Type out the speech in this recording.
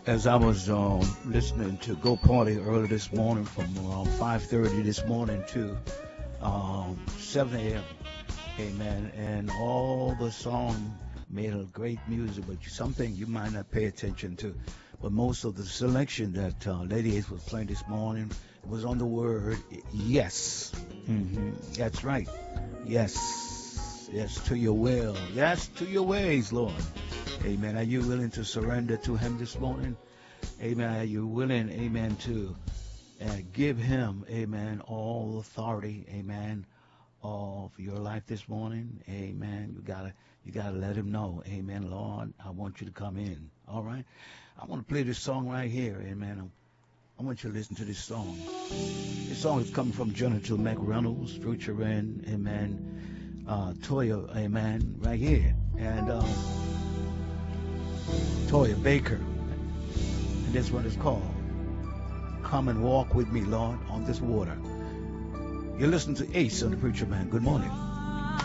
As I was listening to Go Party early this morning from around 5:30 this morning to 7 a.m. Amen. And all the song made a great music, but something you might not pay attention to. But most of the selection that Lady Ace was playing this morning was on the word yes. That's right. Yes. Yes to your will. Yes to your ways, Lord. Amen. Are you willing to surrender to Him this morning? Amen. Are you willing, amen, to give Him, amen, all authority, amen, of your life this morning? Amen. You gotta let Him know, amen, Lord, I want you to come in. All right. I want to play this song right here, amen. I want you to listen to this song. This song is coming from Jonathan McReynolds, featuring, amen, Toya, amen, right here, and Toya Baker. And this one is called Come and Walk with Me, Lord, on This Water. You're listening to Ace on the Preacher Man. Good morning.